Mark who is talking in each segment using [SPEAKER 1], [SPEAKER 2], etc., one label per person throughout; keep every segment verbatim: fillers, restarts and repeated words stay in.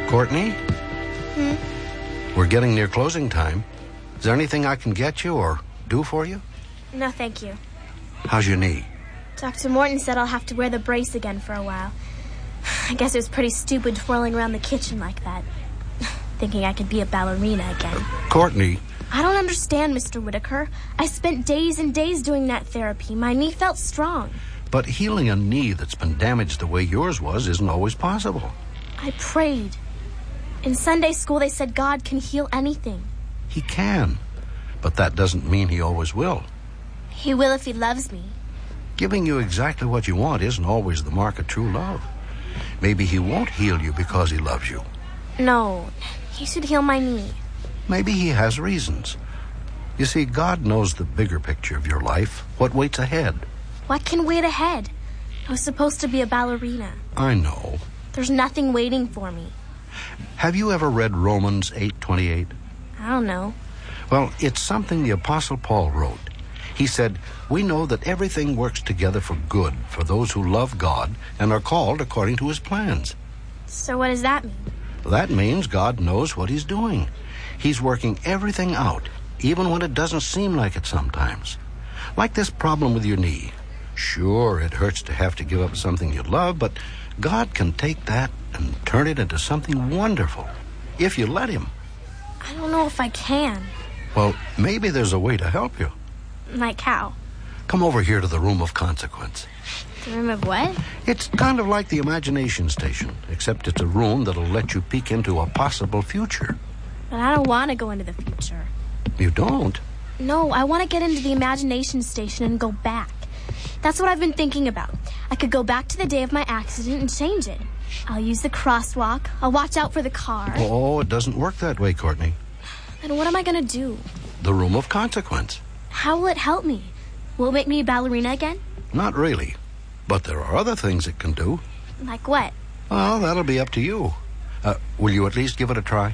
[SPEAKER 1] Courtney?
[SPEAKER 2] Hmm?
[SPEAKER 1] We're getting near closing time. Is there anything I can get you or do for you?
[SPEAKER 2] No, thank you.
[SPEAKER 1] How's your knee?
[SPEAKER 2] Doctor Morton said I'll have to wear the brace again for a while. I guess it was pretty stupid twirling around the kitchen like that. Thinking I could be a ballerina again.
[SPEAKER 1] Courtney.
[SPEAKER 2] I don't understand, Mister Whitaker. I spent days and days doing that therapy. My knee felt strong.
[SPEAKER 1] But healing a knee that's been damaged the way yours was isn't always possible.
[SPEAKER 2] I prayed. In Sunday school, they said God can heal anything.
[SPEAKER 1] He can, but that doesn't mean he always will.
[SPEAKER 2] He will if he loves me.
[SPEAKER 1] Giving you exactly what you want isn't always the mark of true love. Maybe he won't heal you because he loves you.
[SPEAKER 2] No, he should heal my knee.
[SPEAKER 1] Maybe he has reasons. You see, God knows the bigger picture of your life, what waits ahead.
[SPEAKER 2] What can wait ahead? I was supposed to be a ballerina.
[SPEAKER 1] I know.
[SPEAKER 2] There's nothing waiting for me.
[SPEAKER 1] Have you ever read Romans eight twenty-eight?
[SPEAKER 2] I don't know.
[SPEAKER 1] Well, it's something the Apostle Paul wrote. He said, "We know that everything works together for good for those who love God and are called according to his plans."
[SPEAKER 2] So what does that mean?
[SPEAKER 1] That means God knows what he's doing. He's working everything out, even when it doesn't seem like it sometimes. Like this problem with your knee. Sure, it hurts to have to give up something you love, but God can take that and turn it into something wonderful, if you let him.
[SPEAKER 2] I don't know if I can.
[SPEAKER 1] Well, maybe there's a way to help you.
[SPEAKER 2] Like how?
[SPEAKER 1] Come over here to the room of consequence.
[SPEAKER 2] The room of what?
[SPEAKER 1] It's kind of like the imagination station, except it's a room that'll let you peek into a possible future.
[SPEAKER 2] But I don't want to go into the future.
[SPEAKER 1] You don't?
[SPEAKER 2] No, I want to get into the imagination station and go back. That's what I've been thinking about. I could go back to the day of my accident and change it. I'll use the crosswalk. I'll watch out for the car.
[SPEAKER 1] Oh, it doesn't work that way, Courtney.
[SPEAKER 2] Then what am I going to do?
[SPEAKER 1] The room of consequence.
[SPEAKER 2] How will it help me? Will it make me a ballerina again?
[SPEAKER 1] Not really. But there are other things it can do.
[SPEAKER 2] Like what?
[SPEAKER 1] Well, that'll be up to you. Uh, will you at least give it a try?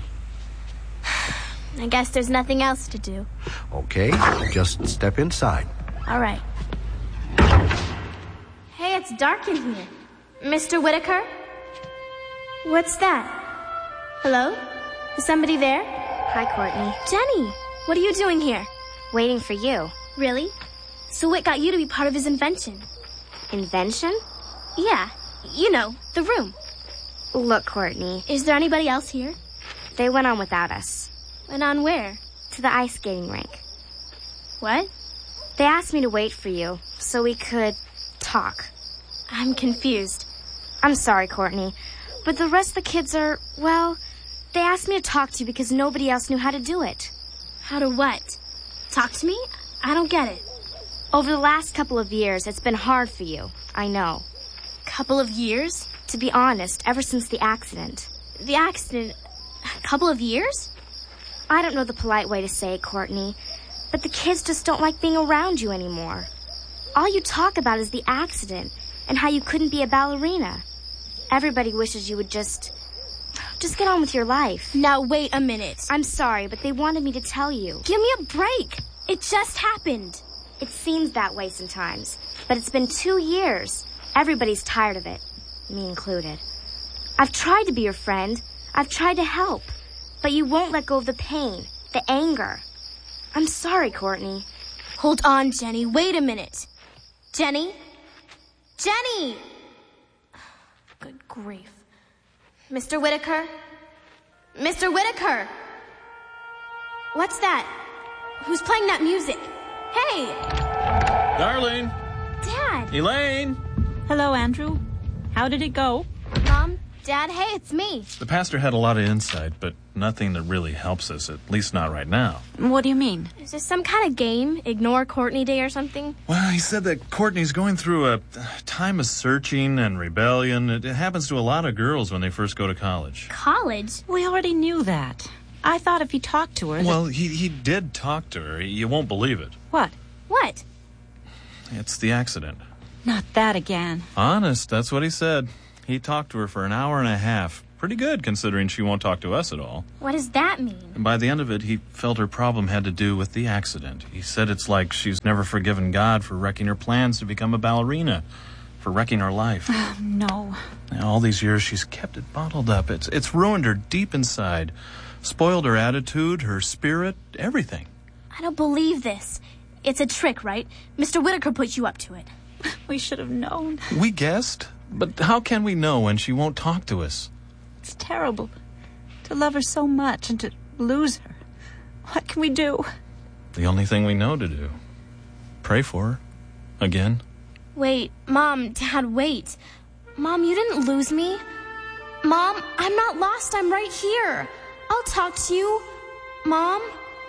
[SPEAKER 2] I guess there's nothing else to do.
[SPEAKER 1] Okay, just step inside.
[SPEAKER 2] All right. Hey, it's dark in here. Mister Whitaker? What's that? Hello? Is somebody there?
[SPEAKER 3] Hi, Courtney.
[SPEAKER 2] Jenny, what are you doing here?
[SPEAKER 3] Waiting for you.
[SPEAKER 2] Really? So what got you to be part of his invention?
[SPEAKER 3] Invention?
[SPEAKER 2] Yeah, you know, the room.
[SPEAKER 3] Look, Courtney.
[SPEAKER 2] Is there anybody else here?
[SPEAKER 3] They went on without us.
[SPEAKER 2] Went on where?
[SPEAKER 3] To the ice skating rink.
[SPEAKER 2] What?
[SPEAKER 3] They asked me to wait for you so we could talk.
[SPEAKER 2] I'm confused.
[SPEAKER 3] I'm sorry, Courtney, but the rest of the kids are, well, they asked me to talk to you because nobody else knew how to do it.
[SPEAKER 2] How to what? Talk to me? I don't get it.
[SPEAKER 3] Over the last couple of years, it's been hard for you. I know.
[SPEAKER 2] Couple of years?
[SPEAKER 3] To be honest, ever since the accident.
[SPEAKER 2] The accident? A couple of years?
[SPEAKER 3] I don't know the polite way to say it, Courtney, but the kids just don't like being around you anymore. All you talk about is the accident and how you couldn't be a ballerina. Everybody wishes you would just... just get on with your life.
[SPEAKER 2] Now, wait a minute.
[SPEAKER 3] I'm sorry, but they wanted me to tell you.
[SPEAKER 2] Give me a break. It just happened.
[SPEAKER 3] It seems that way sometimes, but it's been two years. Everybody's tired of it, me included. I've tried to be your friend. I've tried to help, but you won't let go of the pain, the anger. I'm sorry, Courtney.
[SPEAKER 2] Hold on, Jenny. Wait a minute. Jenny? Jenny! Good grief. Mister Whitaker? Mister Whitaker! What's that? Who's playing that music? Hey!
[SPEAKER 4] Darling!
[SPEAKER 2] Dad!
[SPEAKER 4] Elaine!
[SPEAKER 5] Hello, Andrew. How did it go?
[SPEAKER 2] Mom? Dad? Hey, it's me.
[SPEAKER 4] The pastor had a lot of insight, but nothing that really helps us, at least not right now.
[SPEAKER 5] What do you mean?
[SPEAKER 2] Is this some kind of game? Ignore Courtney Day or something?
[SPEAKER 4] Well, he said that Courtney's going through a time of searching and rebellion. It happens to a lot of girls when they first go to college.
[SPEAKER 2] College?
[SPEAKER 5] We already knew that. I thought if he talked to her...
[SPEAKER 4] Well, that... he, he did talk to her. You won't believe it.
[SPEAKER 5] What?
[SPEAKER 2] What?
[SPEAKER 4] It's the accident.
[SPEAKER 5] Not that again.
[SPEAKER 4] Honest, that's what he said. He talked to her for an hour and a half. Pretty good, considering she won't talk to us at all.
[SPEAKER 2] What does that mean?
[SPEAKER 4] And by the end of it, he felt her problem had to do with the accident. He said it's like she's never forgiven God for wrecking her plans to become a ballerina, for wrecking her life.
[SPEAKER 5] No.
[SPEAKER 4] All these years, she's kept it bottled up. It's, it's ruined her deep inside. Spoiled her attitude, her spirit, everything.
[SPEAKER 2] I don't believe this. It's a trick, right? Mister Whitaker put you up to it.
[SPEAKER 5] We should have known.
[SPEAKER 4] We guessed, but how can we know when she won't talk to us?
[SPEAKER 5] It's terrible to love her so much and to lose her. What can we do?
[SPEAKER 4] The only thing we know to do. Pray for her. Again.
[SPEAKER 2] Wait, Mom, Dad, wait. Mom, you didn't lose me. Mom, I'm not lost. I'm right here. I'll talk to you. Mom?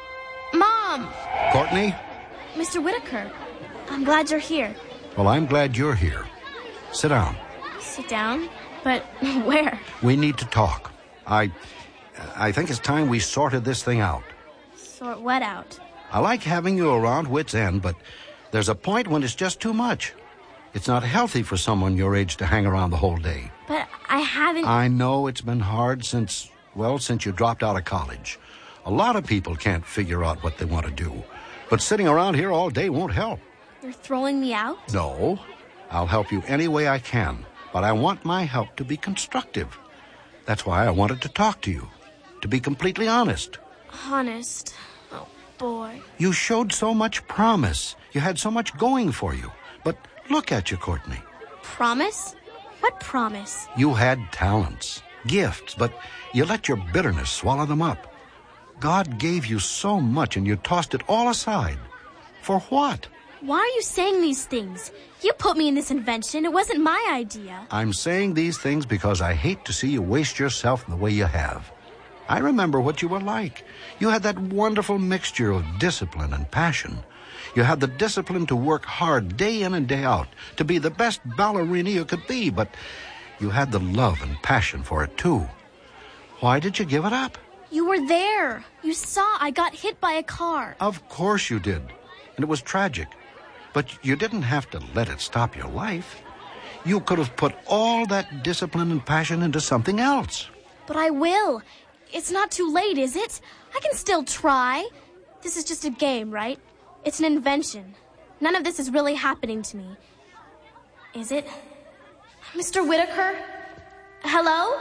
[SPEAKER 2] Mom!
[SPEAKER 1] Courtney?
[SPEAKER 2] Mister Whitaker, I'm glad you're here.
[SPEAKER 1] Well, I'm glad you're here. Sit down.
[SPEAKER 2] Sit down? But where?
[SPEAKER 1] We need to talk. I... I think it's time we sorted this thing out.
[SPEAKER 2] Sort what out?
[SPEAKER 1] I like having you around wit's end, but there's a point when it's just too much. It's not healthy for someone your age to hang around the whole day.
[SPEAKER 2] But I haven't...
[SPEAKER 1] I know it's been hard since, well, since you dropped out of college. A lot of people can't figure out what they want to do. But sitting around here all day won't help.
[SPEAKER 2] You're throwing me out?
[SPEAKER 1] No. I'll help you any way I can. But I want my help to be constructive. That's why I wanted to talk to you. To be completely honest.
[SPEAKER 2] Honest? Oh, boy.
[SPEAKER 1] You showed so much promise. You had so much going for you. But look at you, Courtney.
[SPEAKER 2] Promise? What promise?
[SPEAKER 1] You had talents, gifts, but you let your bitterness swallow them up. God gave you so much and you tossed it all aside. For what?
[SPEAKER 2] Why are you saying these things? You put me in this invention. It wasn't my idea.
[SPEAKER 1] I'm saying these things because I hate to see you waste yourself in the way you have. I remember what you were like. You had that wonderful mixture of discipline and passion. You had the discipline to work hard day in and day out, to be the best ballerina you could be, but you had the love and passion for it, too. Why did you give it up?
[SPEAKER 2] You were there. You saw I got hit by a car.
[SPEAKER 1] Of course you did, and it was tragic. But you didn't have to let it stop your life. You could have put all that discipline and passion into something else.
[SPEAKER 2] But I will. It's not too late, is it? I can still try. This is just a game, right? It's an invention. None of this is really happening to me. Is it? Mister Whitaker? Hello?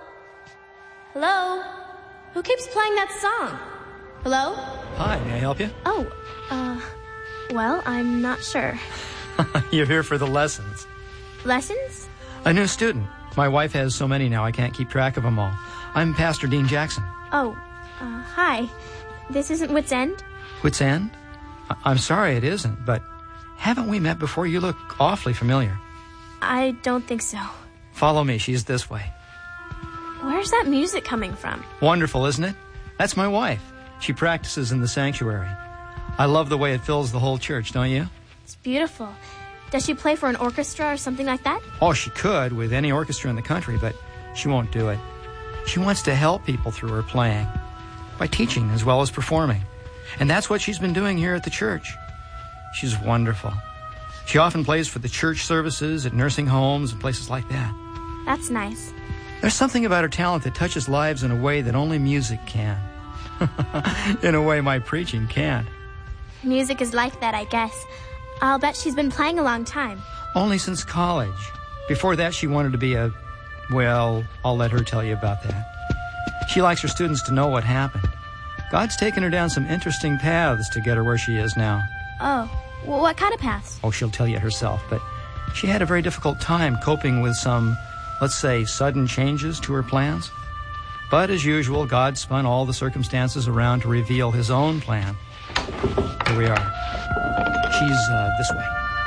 [SPEAKER 2] Hello? Who keeps playing that song? Hello?
[SPEAKER 6] Hi, may I help you?
[SPEAKER 2] Oh, uh, well, I'm not sure.
[SPEAKER 6] You're here for the lessons.
[SPEAKER 2] Lessons?
[SPEAKER 6] A new student. My wife has so many now I can't keep track of them all. I'm Pastor Dean Jackson.
[SPEAKER 2] Oh, uh, hi. This isn't Wit's End?
[SPEAKER 6] Wit's End? I- I'm sorry it isn't, but haven't we met before? You look awfully familiar.
[SPEAKER 2] I don't think so.
[SPEAKER 6] Follow me. She's this way.
[SPEAKER 2] Where's that music coming from?
[SPEAKER 6] Wonderful, isn't it? That's my wife. She practices in the sanctuary. I love the way it fills the whole church, don't you?
[SPEAKER 2] It's beautiful. Does she play for an orchestra or something like that?
[SPEAKER 6] Oh, she could with any orchestra in the country, but she won't do it. She wants to help people through her playing, by teaching as well as performing. And that's what she's been doing here at the church. She's wonderful. She often plays for the church services at nursing homes and places like that.
[SPEAKER 2] That's nice.
[SPEAKER 6] There's something about her talent that touches lives in a way that only music can. In a way my preaching can't.
[SPEAKER 2] Music is like that, I guess. I'll bet she's been playing a long time.
[SPEAKER 6] Only since college. Before that, she wanted to be a... Well, I'll let her tell you about that. She likes her students to know what happened. God's taken her down some interesting paths to get her where she is now.
[SPEAKER 2] Oh, well, what kind of paths?
[SPEAKER 6] Oh, she'll tell you herself, but she had a very difficult time coping with some, let's say, sudden changes to her plans. But as usual, God spun all the circumstances around to reveal his own plan. Here we are. She's uh, this way.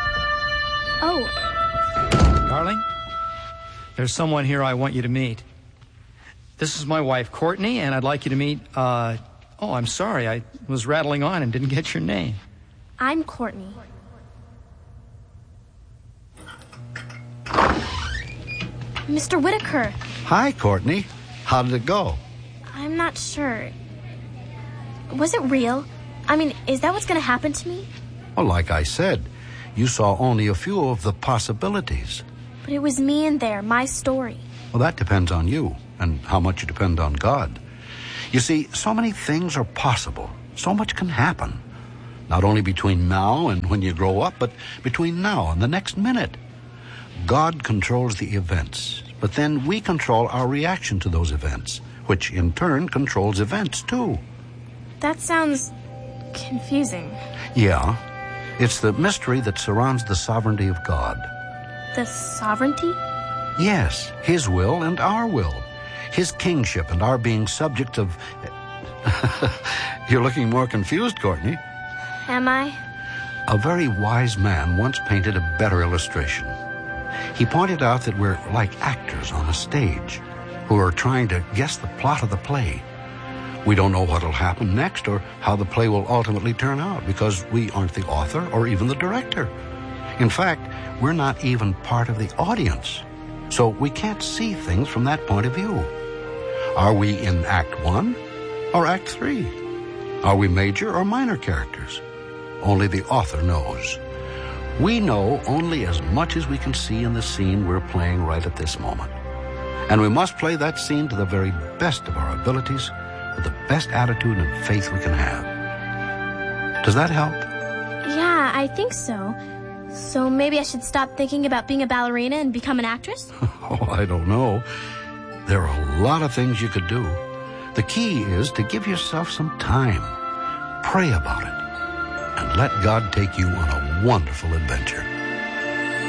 [SPEAKER 2] Oh.
[SPEAKER 6] Darling, there's someone here I want you to meet. This is my wife, Courtney, and I'd like you to meet, uh, oh, I'm sorry, I was rattling on and didn't get your name.
[SPEAKER 2] I'm Courtney. Mister Whitaker.
[SPEAKER 1] Hi, Courtney. How did it go?
[SPEAKER 2] I'm not sure. Was it real? I mean, is that what's going to happen to me?
[SPEAKER 1] Well, like I said, you saw only a few of the possibilities.
[SPEAKER 2] But it was me in there, my story.
[SPEAKER 1] Well, that depends on you and how much you depend on God. You see, so many things are possible. So much can happen. Not only between now and when you grow up, but between now and the next minute. God controls the events, but then we control our reaction to those events, which in turn controls events too.
[SPEAKER 2] That sounds confusing.
[SPEAKER 1] Yeah, it's the mystery that surrounds the sovereignty of God.
[SPEAKER 2] The sovereignty?
[SPEAKER 1] Yes, His will and our will. His kingship and our being subjects of... You're looking more confused, Courtney.
[SPEAKER 2] Am I?
[SPEAKER 1] A very wise man once painted a better illustration. He pointed out that we're like actors on a stage who are trying to guess the plot of the play. We don't know what'll happen next or how the play will ultimately turn out because we aren't the author or even the director. In fact, we're not even part of the audience, so we can't see things from that point of view. Are we in Act One or Act Three? Are we major or minor characters? Only the author knows. We know only as much as we can see in the scene we're playing right at this moment. And we must play that scene to the very best of our abilities with the best attitude and faith we can have. Does that help?
[SPEAKER 2] Yeah, I think so. So maybe I should stop thinking about being a ballerina and become an actress?
[SPEAKER 1] Oh, I don't know. There are a lot of things you could do. The key is to give yourself some time. Pray about it. And let God take you on a wonderful adventure.